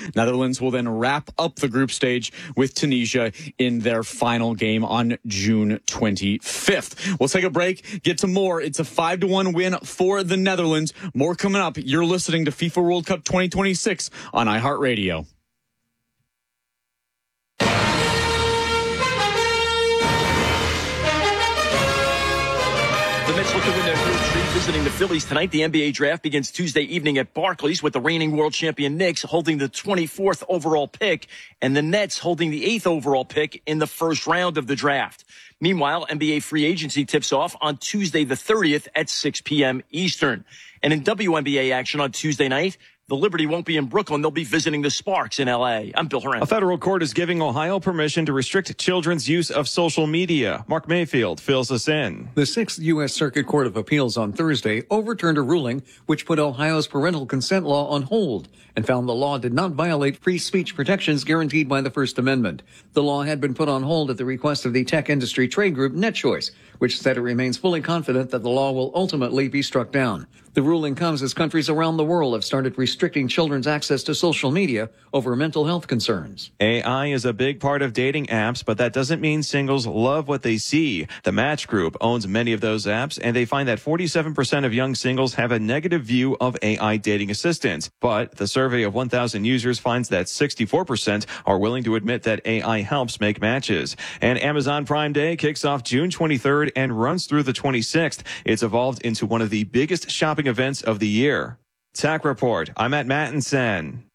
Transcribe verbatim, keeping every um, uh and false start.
Netherlands will then wrap up the group stage with Tunisia in their final game on June twenty-fifth. We'll take a break, get to more. It's a five to one win for the Netherlands. More coming up. You're listening to FIFA World Cup twenty twenty-six on iHeartRadio. The Mets look to win their third straight, visiting the Phillies tonight. The N B A draft begins Tuesday evening at Barclays with the reigning world champion Knicks holding the twenty-fourth overall pick and the Nets holding the eighth overall pick in the first round of the draft. Meanwhile, N B A free agency tips off on Tuesday the thirtieth at six p.m. Eastern. And in W N B A action on Tuesday night, the Liberty won't be in Brooklyn. They'll be visiting the Sparks in L A. I'm Bill Horan. A federal court is giving Ohio permission to restrict children's use of social media. Mark Mayfield fills us in. The Sixth U S. Circuit Court of Appeals on Thursday overturned a ruling which put Ohio's parental consent law on hold and found the law did not violate free speech protections guaranteed by the First Amendment. The law had been put on hold at the request of the tech industry trade group NetChoice, which said it remains fully confident that the law will ultimately be struck down. The ruling comes as countries around the world have started restricting children's access to social media over mental health concerns. A I is a big part of dating apps, but that doesn't mean singles love what they see. The Match Group owns many of those apps, and they find that forty-seven percent of young singles have a negative view of A I dating assistants. But the survey of one thousand users finds that sixty-four percent are willing to admit that A I helps make matches. And Amazon Prime Day kicks off June twenty-third and runs through the twenty-sixth. It's evolved into one of the biggest shopping events of the year. Tech Report. I'm at Mattinson.